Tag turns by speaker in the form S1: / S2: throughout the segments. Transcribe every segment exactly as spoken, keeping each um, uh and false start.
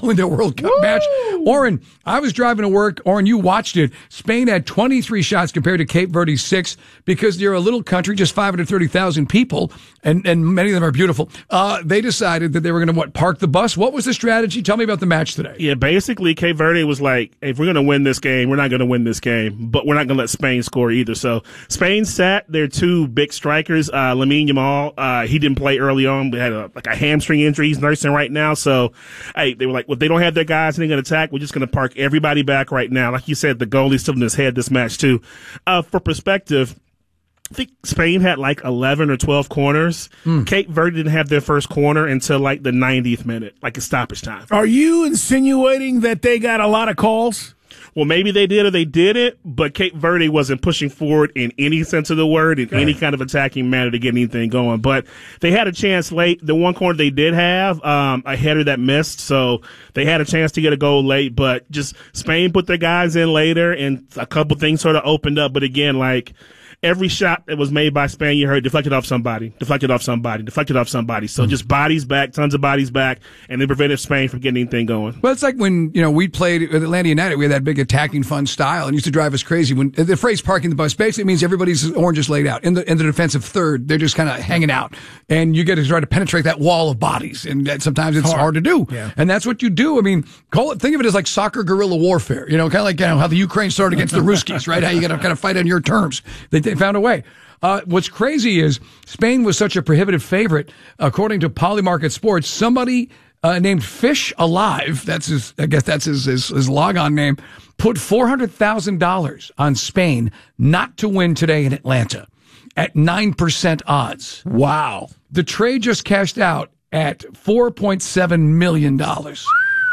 S1: into a World Cup Woo! match. Oren, I was driving to work. Oren, you watched it. Spain had twenty-three shots compared to Cape Verde's six because they're a little country, just five hundred thirty thousand people, and, and many of them are beautiful. Uh, they decided that they were going to, what, park the bus? What was the strategy? Tell me about the match today.
S2: Yeah, basically, Cape Verde was like, if we're going to win this game, we're not going to win this game, but we're not going to let Spain score either. So Spain sat their two big strikers, uh, Lamine Yamal. Uh, he didn't play early on. We had a, like a hamstring injury he's nursing right now. So, hey, they were like, well, if they don't have their guys and they're going to attack, we're just going to park everybody back right now. Like you said, the goalie's still in his head this match, too. Uh, for perspective, I think Spain had like eleven or twelve corners. Mm. Cape Verde didn't have their first corner until like the ninetieth minute, like a stoppage time.
S3: Are you insinuating that they got a lot of calls?
S2: Well, maybe they did or they didn't, but Cape Verde wasn't pushing forward in any sense of the word, in okay. any kind of attacking manner to get anything going. But they had a chance late. The one corner they did have, um, a header that missed, so they had a chance to get a goal late. But just Spain put their guys in later, and a couple things sort of opened up. But again, like, every shot that was made by Spain, you heard, deflected off somebody, deflected off somebody, deflected off somebody. So mm-hmm. just bodies back, tons of bodies back, and they prevented Spain from getting anything going.
S1: Well, it's like when, you know, we played at Atlanta United, we had that big attacking fun style and used to drive us crazy. When the phrase parking the bus basically means everybody's oranges laid out. In the, in the defensive third, they're just kind of hanging out. And you get to try to penetrate that wall of bodies. And that sometimes it's hard, hard to do. Yeah. And that's what you do. I mean, call it, think of it as like soccer guerrilla warfare. You know, kind of like, you know, how the Ukraine started against the Ruskies, right? How you got to kind of fight on your terms. They, they found a way. Uh, what's crazy is Spain was such a prohibitive favorite, according to Polymarket Sports. Somebody uh, named Fish Alive, that's his, I guess that's his, his, his logon name, put four hundred thousand dollars on Spain not to win today in Atlanta at nine percent odds.
S3: Wow.
S1: The trade just cashed out at four point seven million dollars.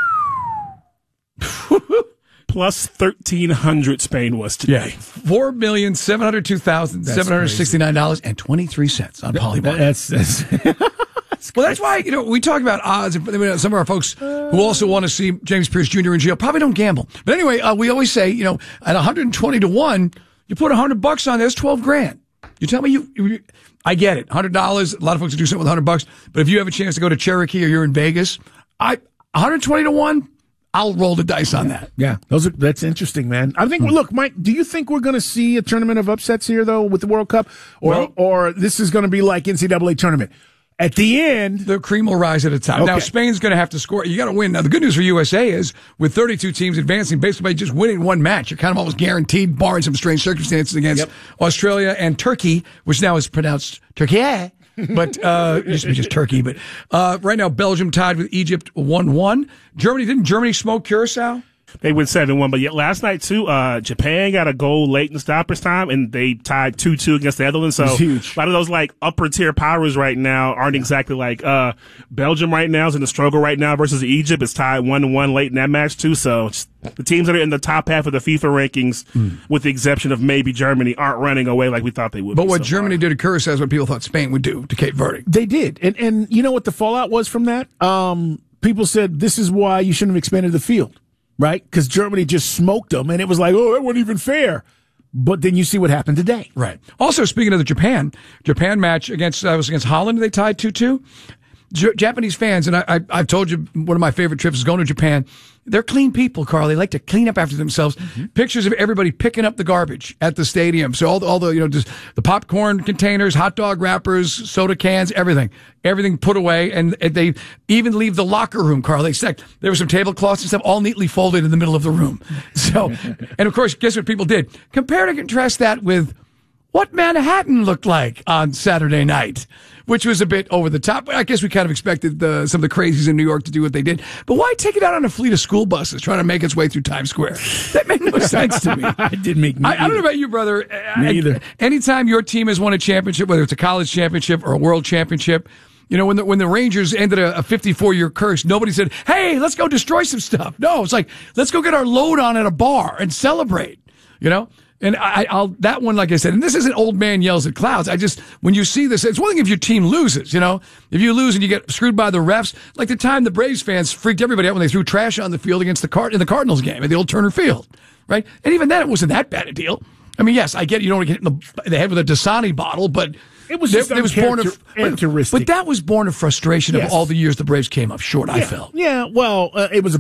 S2: Plus thirteen hundred Spain was today.
S1: Yeah. four million seven hundred two thousand seven hundred sixty-nine dollars and twenty-three cents on Polymarket.
S3: That's, that's,
S1: that's well, that's why, you know, we talk about odds. And some of our folks who also want to see James Pierce Junior in jail probably don't gamble. But anyway, uh, we always say, you know, at one hundred twenty to one, you put one hundred bucks on this, twelve grand. You tell me you, you I get it. one hundred dollars. A lot of folks do something with one hundred bucks. But if you have a chance to go to Cherokee or you're in Vegas, I one hundred twenty to one, I'll roll the dice on that.
S3: Yeah, those are, that's interesting, man. I think, look, Mike, do you think we're going to see a tournament of upsets here, though, with the World Cup? Or, well, or this is going to be like N C double A tournament? At the end,
S1: the cream will rise at a time. Okay. Now, Spain's going to have to score. You got to win. Now, the good news for U S A is with thirty-two teams advancing basically by just winning one match, you're kind of almost guaranteed, barring some strange circumstances against yep. Australia and Turkey, which now is pronounced Turkey. But uh it used to be just Turkey. But uh right now, Belgium tied with Egypt one one. Germany, didn't Germany smoke Curacao?
S2: They went seven one, but yet last night, too, uh, Japan got a goal late in stoppage time, and they tied two two against the Netherlands. So
S3: huge.
S2: A lot of those, like, upper-tier powers right now aren't exactly like uh Belgium right now is in the struggle right now versus Egypt. It's tied one to one late in that match, too. So the teams that are in the top half of the FIFA rankings, mm. with the exception of maybe Germany, aren't running away like we thought they would.
S1: But what
S2: so
S1: Germany
S2: far.
S1: did to Curacao is what people thought Spain would do to Cape Verde.
S3: They did. And, and you know what the fallout was from that? Um, people said this is why you shouldn't have expanded the field. Right? Because Germany just smoked them, and it was like, oh, that wasn't even fair. But then you see what happened today.
S1: Right. Also, speaking of the Japan, Japan match against, uh, was against Holland, they tied two two. J- Japanese fans, and I, I, I've told you one of my favorite trips is going to Japan. They're clean people, Carl. They like to clean up after themselves. Mm-hmm. Pictures of everybody picking up the garbage at the stadium. So all the, all the, you know, just the popcorn containers, hot dog wrappers, soda cans, everything, everything put away. And they even leave the locker room, Carl. They stacked, there were some tablecloths and stuff all neatly folded in the middle of the room. So, and of course, guess what people did? Compare and contrast that with what Manhattan looked like on Saturday night, which was a bit over the top. I guess we kind of expected the, some of the crazies in New York to do what they did. But why take it out on a fleet of school buses trying to make its way through Times Square? That made no sense to me.
S3: It didn't make me
S1: I, I don't know about you, brother.
S3: Me either.
S1: Anytime your team has won a championship, whether it's a college championship or a world championship, you know, when the, when the Rangers ended a, a fifty-four year curse, nobody said, hey, let's go destroy some stuff. No, it's like, let's go get our load on at a bar and celebrate, you know? And I, I'll, that one, like I said, and this isn't old man yells at clouds. I just, when you see this, it's one thing if your team loses, you know, if you lose and you get screwed by the refs, like the time the Braves fans freaked everybody out when they threw trash on the field against the Card in the Cardinals game at the old Turner Field, right? And even then, it wasn't that bad a deal. I mean, yes, I get you don't want to get hit in the, the head with a Dasani bottle, but
S3: it was just
S1: it was born of,
S3: but,
S1: but that was born of frustration yes. of all the years the Braves came up short.
S3: Yeah.
S1: I felt.
S3: Yeah, well, uh, it was a